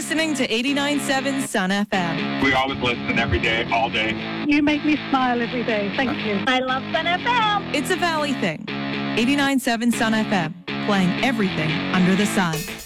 listening to 89.7 Sun FM. We always listen every day, all day. You make me smile every day. Thank you. I love Sun FM. It's a Valley thing. 89.7 Sun FM, playing everything under the sun.